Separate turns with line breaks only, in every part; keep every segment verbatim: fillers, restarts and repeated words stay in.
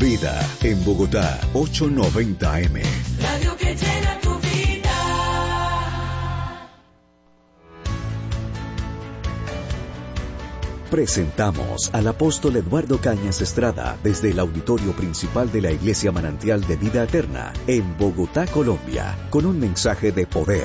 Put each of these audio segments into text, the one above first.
Vida en Bogotá, ochocientos noventa A M.
Radio que llena tu vida.
Presentamos al apóstol Eduardo Cañas Estrada desde el auditorio principal de la Iglesia Manantial de Vida Eterna en Bogotá, Colombia, con un mensaje de poder.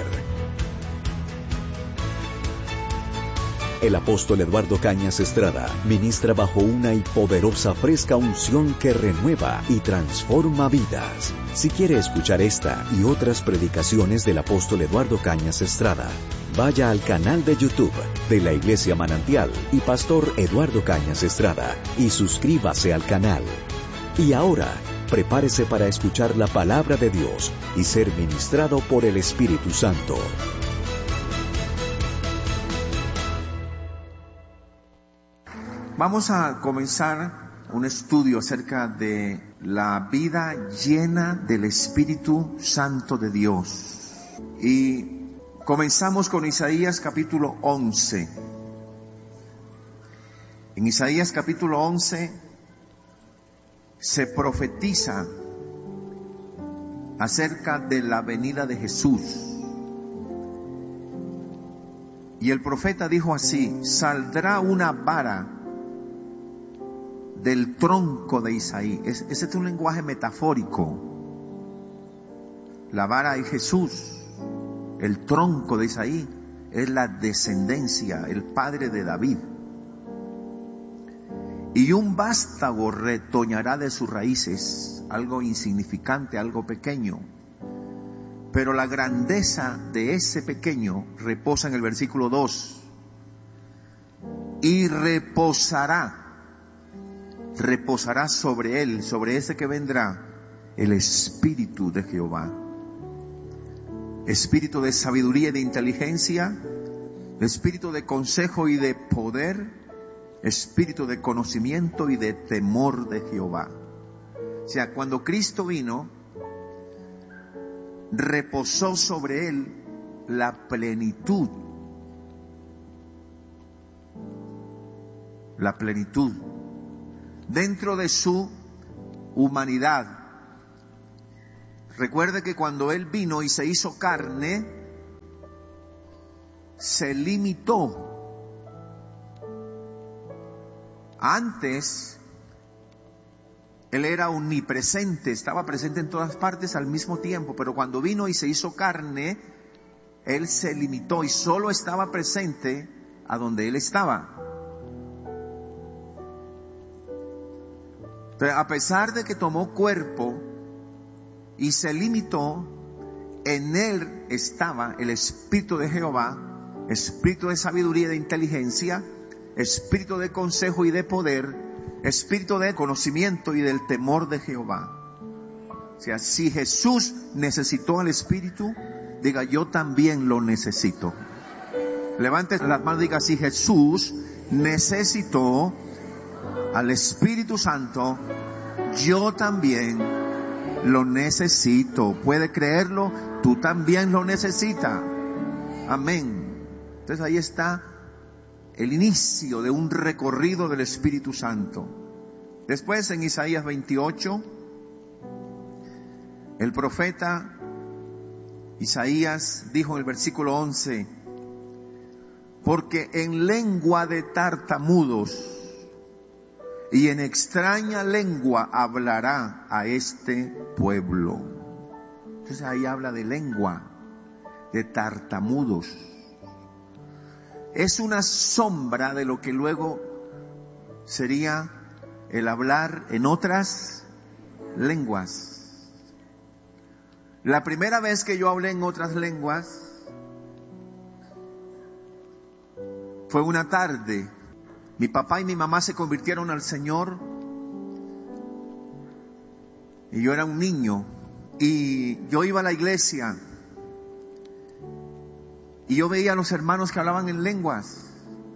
El apóstol Eduardo Cañas Estrada ministra bajo una y poderosa fresca unción que renueva y transforma vidas. Si quiere escuchar esta y otras predicaciones del apóstol Eduardo Cañas Estrada, vaya al canal de YouTube de la Iglesia Manantial y Pastor Eduardo Cañas Estrada y suscríbase al canal. Y ahora, prepárese para escuchar la palabra de Dios y ser ministrado por el Espíritu Santo.
Vamos a comenzar un estudio acerca de la vida llena del Espíritu Santo de Dios. Y comenzamos con Isaías capítulo once. En Isaías capítulo once se profetiza acerca de la venida de Jesús. Y el profeta dijo así: saldrá una vara del tronco de Isaí. Es, ese es un lenguaje metafórico. La vara es Jesús. El tronco de Isaí es la descendencia, el padre de David. Y un vástago retoñará de sus raíces. Algo insignificante, algo pequeño. Pero la grandeza de ese pequeño reposa en el versículo dos. Y reposará. Reposará sobre él, sobre ese que vendrá, el Espíritu de Jehová. Espíritu de sabiduría y de inteligencia, espíritu de consejo y de poder, espíritu de conocimiento y de temor de Jehová. O sea, cuando Cristo vino, reposó sobre él la plenitud. La plenitud. Dentro de su humanidad. Recuerde que cuando Él vino y se hizo carne, se limitó. Antes, Él era omnipresente, estaba presente en todas partes al mismo tiempo, pero cuando vino y se hizo carne, Él se limitó y solo estaba presente a donde Él estaba. Pero a pesar de que tomó cuerpo y se limitó, en él estaba el Espíritu de Jehová, Espíritu de sabiduría y de inteligencia, Espíritu de consejo y de poder, Espíritu de conocimiento y del temor de Jehová. O sea, si Jesús necesitó al Espíritu, diga: yo también lo necesito. Levante las manos y diga: si Jesús necesitó al Espíritu Santo, yo también lo necesito. ¿Puede creerlo? Tú también lo necesitas. Amén. Entonces ahí está el inicio de un recorrido del Espíritu Santo. Después, en Isaías veintiocho, el profeta Isaías dijo en el versículo once: porque en lengua de tartamudos y en extraña lengua hablará a este pueblo. Entonces ahí habla de lengua, de tartamudos. Es una sombra de lo que luego sería el hablar en otras lenguas. La primera vez que yo hablé en otras lenguas fue una tarde. Mi papá y mi mamá se convirtieron al Señor y yo era un niño y yo iba a la iglesia y yo veía a los hermanos que hablaban en lenguas.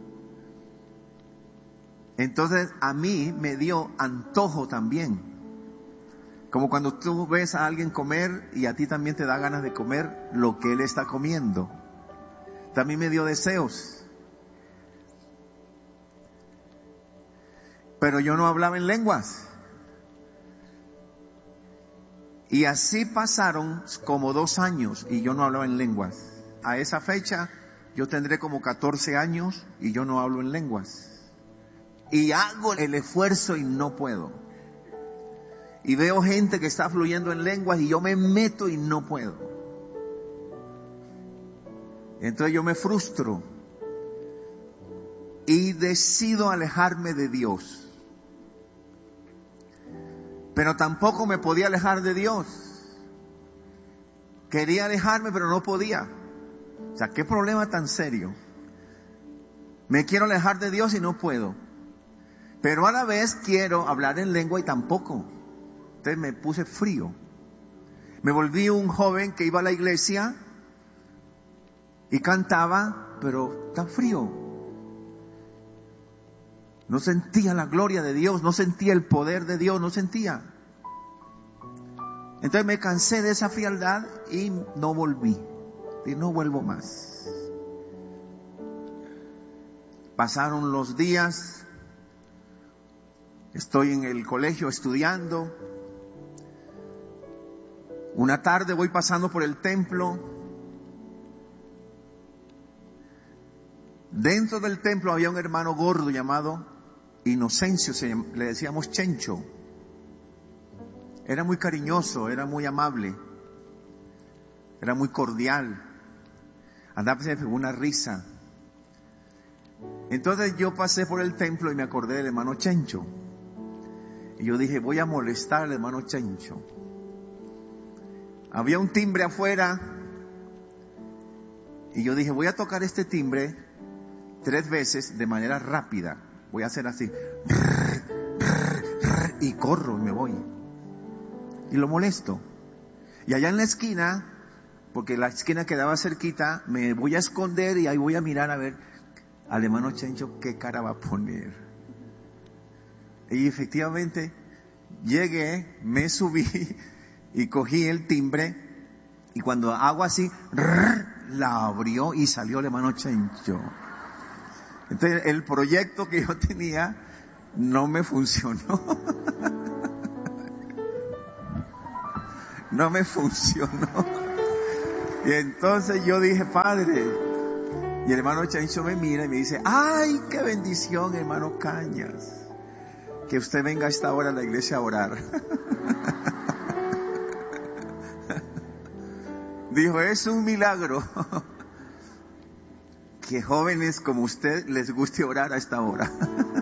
Entonces a mí me dio antojo también, como cuando tú ves a alguien comer y a ti también te da ganas de comer lo que él está comiendo. También me dio deseos. Pero yo no hablaba en lenguas. Y así pasaron como dos años y yo no hablaba en lenguas. A esa fecha yo tendré como catorce años y yo no hablo en lenguas. Y hago el esfuerzo y no puedo. Y veo gente que está fluyendo en lenguas y yo me meto y no puedo. Entonces yo me frustro y decido alejarme de Dios. Pero tampoco me podía alejar de Dios. Quería alejarme, pero no podía. O sea, qué problema tan serio. Me quiero alejar de Dios y no puedo. Pero a la vez quiero hablar en lengua y tampoco. Entonces me puse frío. Me volví un joven que iba a la iglesia y cantaba, pero está frío. No sentía la gloria de Dios, no sentía el poder de Dios, no sentía. Entonces me cansé de esa frialdad y no volví. Y no vuelvo más. Pasaron los días. Estoy en el colegio estudiando. Una tarde voy pasando por el templo. Dentro del templo había un hermano gordo llamado Inocencio, se llama, le decíamos Chencho. Era muy cariñoso, era muy amable, era muy cordial. Andaba, se me pegó una risa. Entonces yo pasé por el templo y me acordé del hermano Chencho. Y yo dije, voy a molestar al hermano Chencho. Había un timbre afuera y yo dije, voy a tocar este timbre tres veces de manera rápida. Voy a hacer así. Y corro y me voy. Y lo molesto. Y allá en la esquina, porque la esquina quedaba cerquita, me voy a esconder y ahí voy a mirar a ver al hermano Chencho qué cara va a poner. Y efectivamente llegué, me subí y cogí el timbre y cuando hago así, la abrió y salió el hermano Chencho. Entonces el proyecto que yo tenía no me funcionó. No me funcionó. Y entonces yo dije, Padre, y el hermano Chencho me mira y me dice, ay, qué bendición, hermano Cañas, que usted venga a esta hora a la iglesia a orar. Dijo, es un milagro que jóvenes como usted les guste orar a esta hora.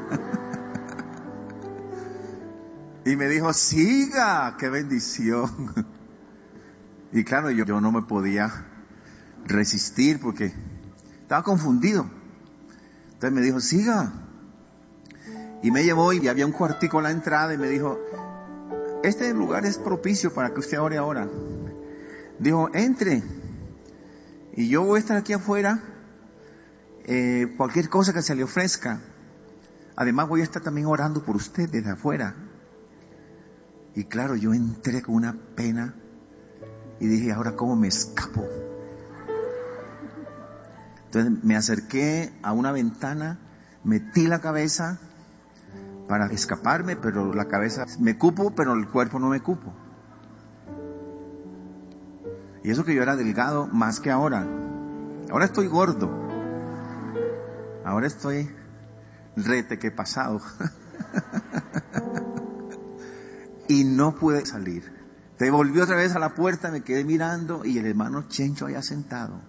Y me dijo, siga, qué bendición. Y claro, yo, yo no me podía resistir porque estaba confundido. Entonces me dijo, siga. Y me llevó y había un cuartico a la entrada y me dijo, este lugar es propicio para que usted ore ahora. Dijo, entre. Y yo voy a estar aquí afuera, eh, cualquier cosa que se le ofrezca. Además voy a estar también orando por usted desde afuera. Y claro, yo entré con una pena y dije, ahora ¿cómo me escapo? Entonces me acerqué a una ventana, metí la cabeza para escaparme, pero la cabeza me cupo, pero el cuerpo no me cupo. Y eso que yo era delgado más que ahora. Ahora estoy gordo. Ahora estoy rete que pasado. Y no pude salir. Te volví otra vez a la puerta, me quedé mirando y el hermano Chencho allá sentado.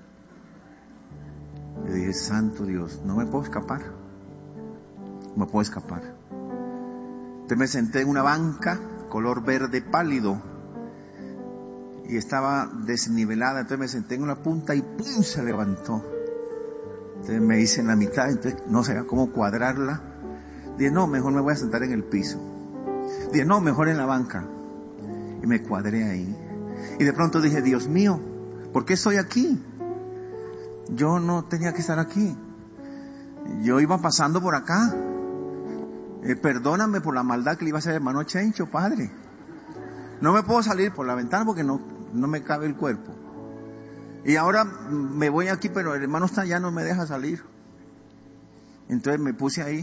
Yo dije, santo Dios, no me puedo escapar. No me puedo escapar. Entonces me senté en una banca, color verde pálido. Y estaba desnivelada, entonces me senté en una punta y ¡pum! Se levantó. Entonces me hice en la mitad, entonces no sabía cómo cuadrarla. Dije, no, mejor me voy a sentar en el piso. Dije, no, mejor en la banca. Y me cuadré ahí. Y de pronto dije, Dios mío, ¿por qué estoy aquí? Yo no tenía que estar aquí. Yo iba pasando por acá. Eh, perdóname por la maldad que le iba a hacer el hermano Chencho, Padre. No me puedo salir por la ventana porque no, no me cabe el cuerpo. Y ahora me voy aquí, pero el hermano está allá, no me deja salir. Entonces me puse ahí.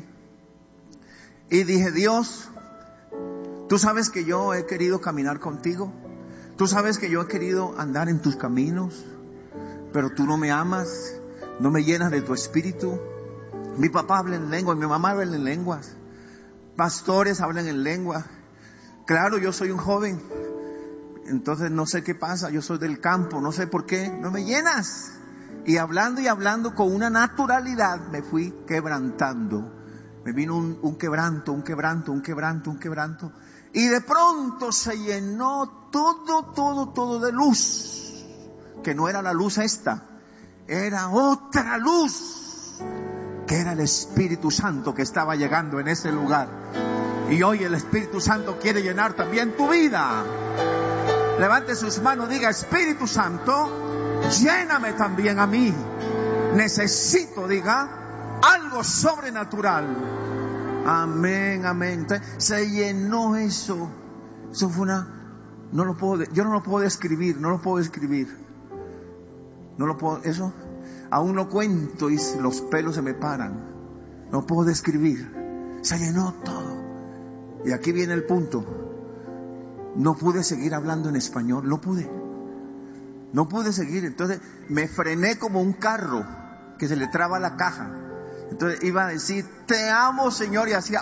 Y dije, Dios, tú sabes que yo he querido caminar contigo. Tú sabes que yo he querido andar en tus caminos, pero tú no me amas, no me llenas de tu espíritu. Mi papá habla en lengua, mi mamá habla en lenguas, pastores hablan en lengua. Claro, yo soy un joven, entonces no sé qué pasa, yo soy del campo, no sé por qué, no me llenas. Y hablando y hablando con una naturalidad me fui quebrantando. Me vino un, un quebranto, un quebranto, un quebranto, un quebranto. Y de pronto se llenó todo, todo, todo de luz. Que no era la luz esta, era otra luz. Que era el Espíritu Santo que estaba llegando en ese lugar. Y hoy el Espíritu Santo quiere llenar también tu vida. Levante sus manos, diga: Espíritu Santo, lléname también a mí. Necesito, diga, algo sobrenatural. Amén, amén. Entonces, se llenó eso. Eso fue una... No lo puedo, yo no lo puedo describir, no lo puedo describir. No lo puedo, eso, aún lo cuento y los pelos se me paran. No puedo describir. Se llenó todo. Y aquí viene el punto. No pude seguir hablando en español, no pude. No pude seguir, entonces me frené como un carro que se le traba la caja. Entonces iba a decir: te amo, Señor, y hacía...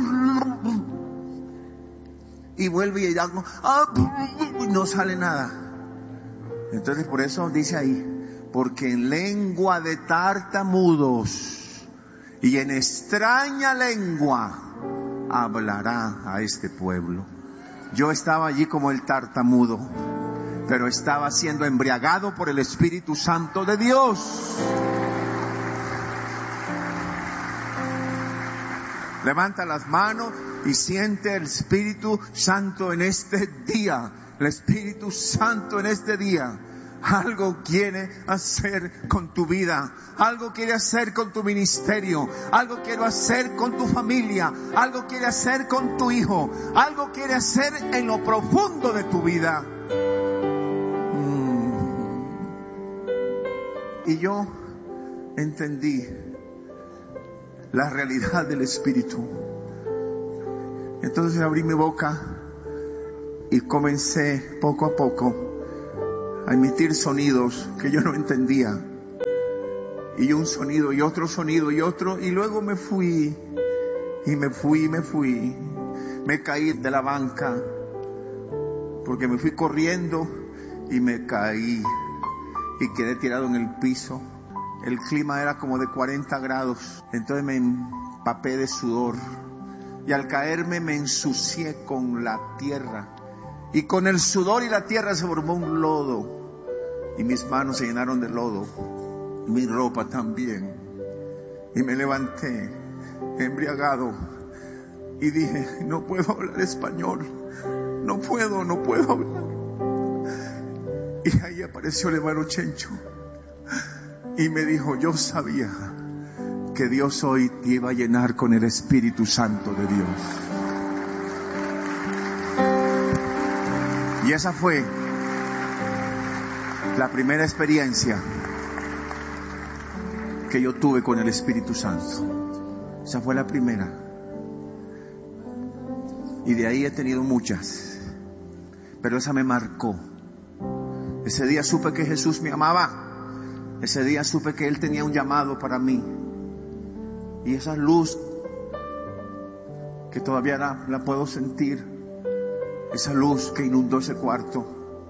Y vuelve y algo, no sale nada. Entonces por eso dice ahí: porque en lengua de tartamudos y en extraña lengua hablará a este pueblo. Yo estaba allí como el tartamudo, pero estaba siendo embriagado por el Espíritu Santo de Dios. Levanta las manos y siente el Espíritu Santo en este día. El Espíritu Santo en este día. Algo quiere hacer con tu vida, algo quiere hacer con tu ministerio, algo quiere hacer con tu familia, algo quiere hacer con tu hijo, algo quiere hacer en lo profundo de tu vida. Mm. Y yo entendí la realidad del Espíritu. Entonces abrí mi boca y comencé poco a poco a emitir sonidos que yo no entendía, y un sonido y otro sonido y otro, y luego me fui y me fui y me fui me caí de la banca porque me fui corriendo y me caí y quedé tirado en el piso. El clima era como de cuarenta grados, entonces me empapé de sudor y al caerme me ensucié con la tierra. Y con el sudor y la tierra se formó un lodo. Y mis manos se llenaron de lodo. Y mi ropa también. Y me levanté embriagado. Y dije: no puedo hablar español. No puedo, no puedo hablar. Y ahí apareció el hermano Chencho. Y me dijo: yo sabía que Dios hoy te iba a llenar con el Espíritu Santo de Dios. Y esa fue la primera experiencia que yo tuve con el Espíritu Santo. Esa fue la primera. Y de ahí he tenido muchas, pero esa me marcó. Ese día supe que Jesús me amaba. Ese día supe que Él tenía un llamado para mí. Y esa luz que todavía la, la puedo sentir, esa luz que inundó ese cuarto,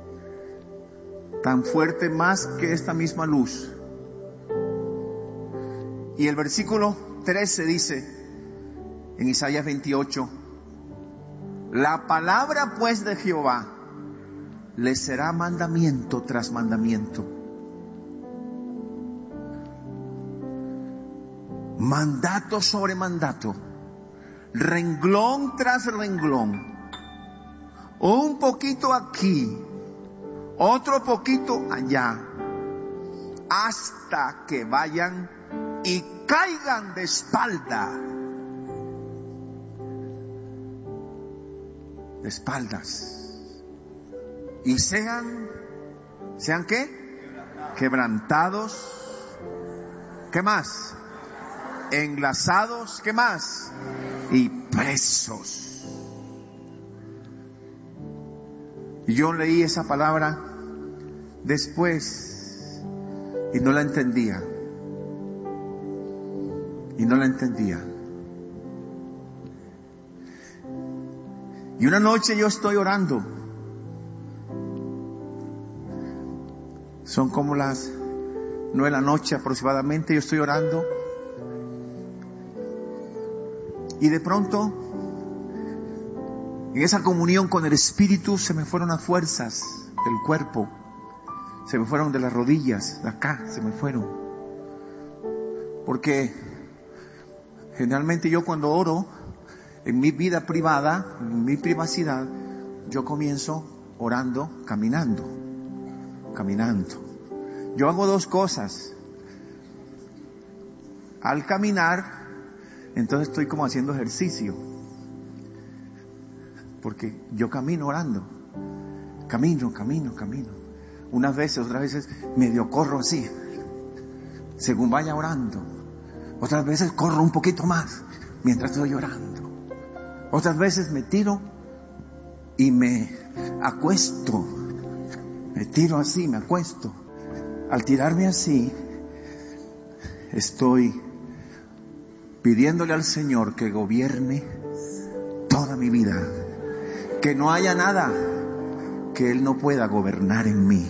tan fuerte más que esta misma luz. Y el versículo trece dice en Isaías veintiocho: la palabra pues de Jehová le será mandamiento tras mandamiento, mandato sobre mandato, renglón tras renglón, un poquito aquí, otro poquito allá, hasta que vayan y caigan de espalda, de espaldas, y sean, ¿sean qué? Quebrantados. ¿Qué más? Enlazados. ¿Qué más? Y presos. Y yo leí esa palabra después y no la entendía. Y no la entendía. Y una noche yo estoy orando. Son como las nueve de la noche aproximadamente. Yo estoy orando. Y de pronto, en esa comunión con el Espíritu, se me fueron las fuerzas del cuerpo. Se me fueron de las rodillas, de acá, se me fueron. Porque generalmente yo cuando oro, en mi vida privada, en mi privacidad, yo comienzo orando, caminando, caminando. Yo hago dos cosas. Al caminar, entonces estoy como haciendo ejercicio. Porque yo camino orando. Camino, camino, camino. Unas veces, otras veces medio corro así, según vaya orando. Otras veces corro un poquito más mientras estoy orando. Otras veces me tiro y me acuesto. Me tiro así, me acuesto. Al tirarme así, estoy pidiéndole al Señor que gobierne toda mi vida. Que no haya nada que Él no pueda gobernar en mí.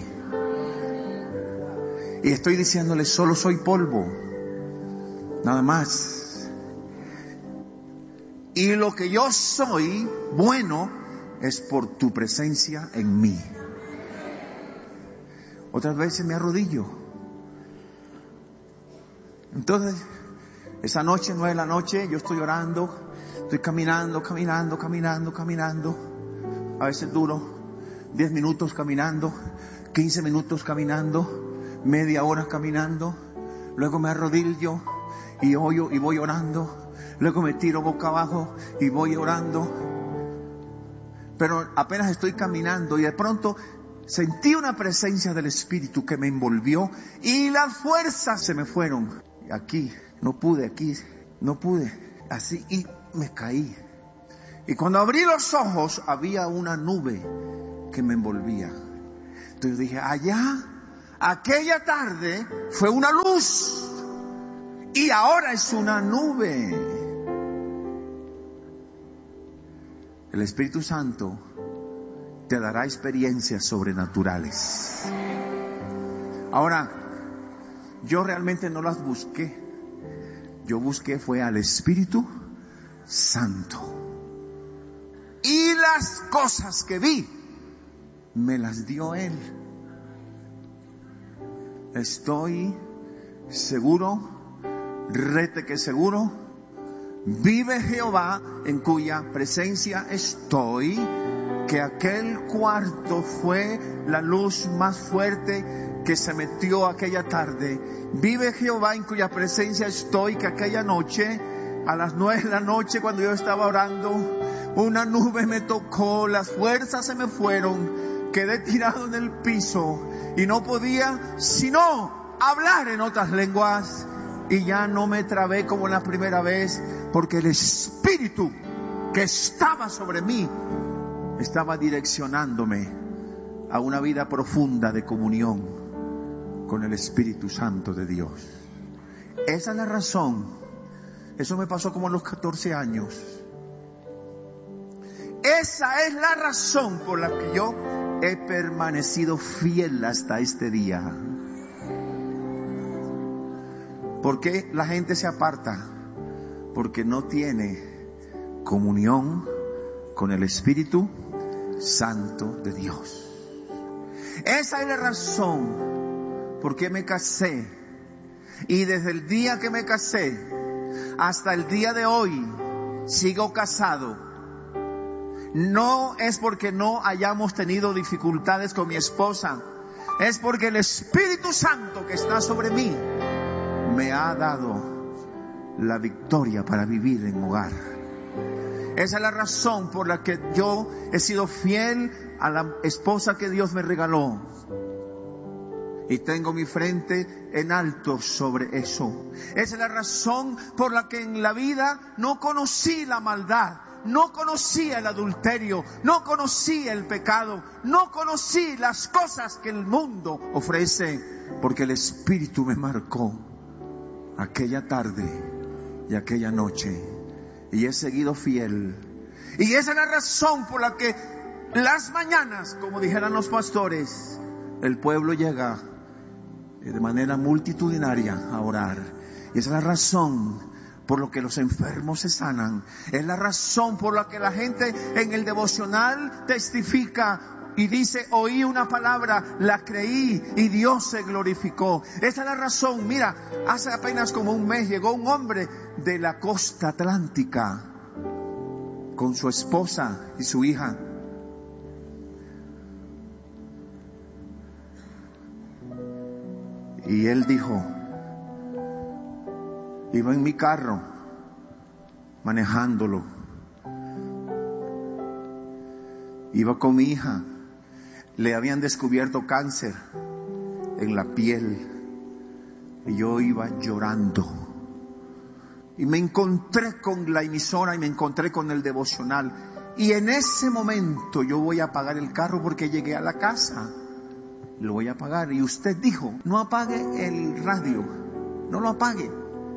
Y estoy diciéndole, solo soy polvo. Nada más. Y lo que yo soy bueno es por tu presencia en mí. Otras veces me arrodillo. Entonces, esa noche, nueve de la noche, yo estoy orando, estoy caminando, caminando, caminando, caminando. A veces duro diez minutos caminando, quince minutos caminando, media hora caminando. Luego me arrodillo y oyo y voy orando. Luego me tiro boca abajo y voy orando. Pero apenas estoy caminando y de pronto sentí una presencia del Espíritu que me envolvió y las fuerzas se me fueron. Aquí, no pude, aquí, no pude. Así, y me caí. Y cuando abrí los ojos había una nube que me envolvía. Entonces dije, allá, aquella tarde fue una luz y ahora es una nube. El Espíritu Santo te dará experiencias sobrenaturales. Ahora, yo realmente no las busqué. Yo busqué fue al Espíritu Santo. Y las cosas que vi, me las dio Él. Estoy seguro, rete que seguro, vive Jehová en cuya presencia estoy, que aquel cuarto fue la luz más fuerte que se metió aquella tarde. Vive Jehová en cuya presencia estoy, que aquella noche, a las nueve de la noche, cuando yo estaba orando, una nube me tocó, las fuerzas se me fueron, quedé tirado en el piso y no podía sino hablar en otras lenguas. Y ya no me trabé como la primera vez, porque el Espíritu que estaba sobre mí estaba direccionándome a una vida profunda de comunión con el Espíritu Santo de Dios. Esa es la razón. Eso me pasó como a los catorce años. Esa es la razón por la que yo he permanecido fiel hasta este día. ¿Por qué la gente se aparta? Porque no tiene comunión con el Espíritu Santo de Dios. Esa es la razón por qué me casé. Y desde el día que me casé hasta el día de hoy sigo casado. No es porque no hayamos tenido dificultades con mi esposa. Es porque el Espíritu Santo que está sobre mí me ha dado la victoria para vivir en hogar. Esa es la razón por la que yo he sido fiel a la esposa que Dios me regaló. Y tengo mi frente en alto sobre eso. Esa es la razón por la que en la vida no conocí la maldad. no conocí el adulterio, no conocí el pecado, no conocí las cosas que el mundo ofrece, porque el Espíritu me marcó aquella tarde y aquella noche, y he seguido fiel. Y esa es la razón por la que las mañanas, como dijeran los pastores, el pueblo llega de manera multitudinaria a orar. Y esa es la razón por la que los enfermos se sanan. Es la razón por la que la gente en el devocional testifica y dice: oí una palabra, la creí y Dios se glorificó. Esa es la razón. Mira, hace apenas como un mes llegó un hombre de la costa atlántica con su esposa y su hija. Y él dijo: iba en mi carro manejándolo, iba con mi hija, le habían descubierto cáncer en la piel y yo iba llorando. Y me encontré con la emisora y me encontré con el devocional. Y en ese momento yo voy a apagar el carro porque llegué a la casa. Lo voy a apagar. Y usted dijo: no apague el radio, no lo apague.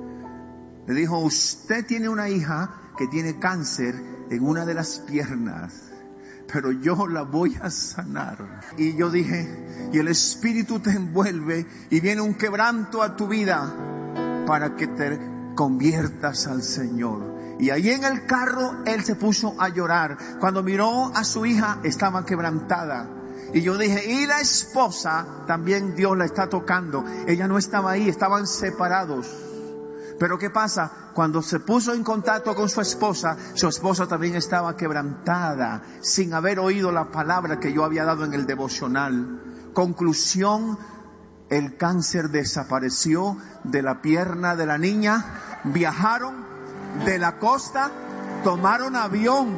Le dijo: usted tiene una hija que tiene cáncer en una de las piernas, pero yo la voy a sanar. Y yo dije: y el Espíritu te envuelve y viene un quebranto a tu vida para que te conviertas al Señor. Y ahí en el carro él se puso a llorar. Cuando miró a su hija, estaba quebrantada. Y yo dije: y la esposa también Dios la está tocando. Ella no estaba ahí, estaban separados. Pero ¿qué pasa? Cuando se puso en contacto con su esposa, su esposa también estaba quebrantada, sin haber oído la palabra que yo había dado en el devocional. Conclusión: el cáncer desapareció de la pierna de la niña. Viajaron de la costa, tomaron avión,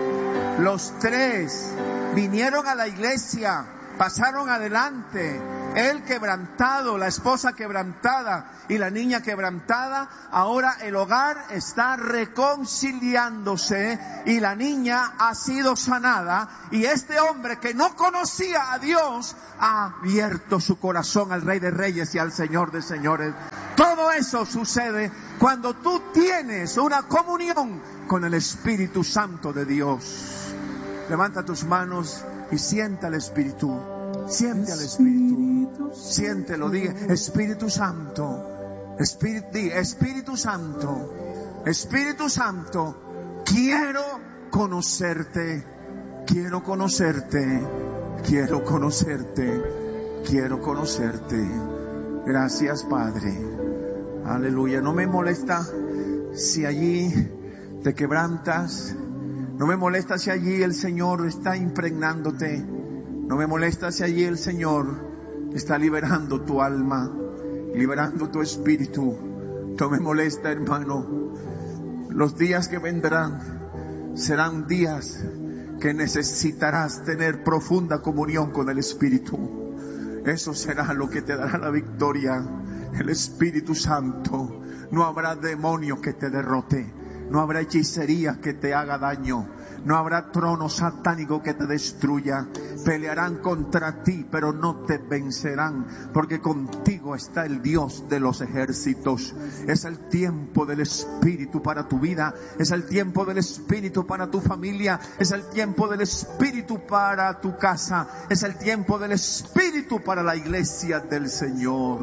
los tres vinieron a la iglesia, pasaron adelante. Él quebrantado, la esposa quebrantada y la niña quebrantada. Ahora el hogar está reconciliándose y la niña ha sido sanada. Y este hombre que no conocía a Dios ha abierto su corazón al Rey de Reyes y al Señor de Señores. Todo eso sucede cuando tú tienes una comunión con el Espíritu Santo de Dios. Levanta tus manos y sienta al Espíritu. Siente al Espíritu, siéntelo, diga: Espíritu Santo, Espíritu, diga: Espíritu Santo, Espíritu Santo, quiero conocerte, quiero conocerte, quiero conocerte, quiero conocerte. Gracias, Padre. Aleluya. No me molesta si allí te quebrantas, no me molesta si allí el Señor está impregnándote. No me molesta si allí el Señor está liberando tu alma, liberando tu espíritu. No me molesta, hermano. Los días que vendrán serán días que necesitarás tener profunda comunión con el Espíritu. Eso será lo que te dará la victoria, el Espíritu Santo. No habrá demonio que te derrote, no habrá hechicería que te haga daño, no habrá trono satánico que te destruya. Pelearán contra ti, pero no te vencerán, porque contigo está el Dios de los ejércitos. Es el tiempo del Espíritu para tu vida, es el tiempo del Espíritu para tu familia, es el tiempo del Espíritu para tu casa, es el tiempo del Espíritu para la iglesia del Señor.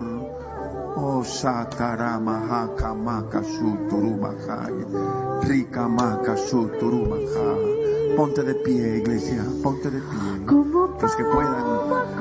Oh, Sataramaha Maka Suturumahai, Rika Maka Suturumahai. Ponte de pie, iglesia, ponte de pie. Los que puedan.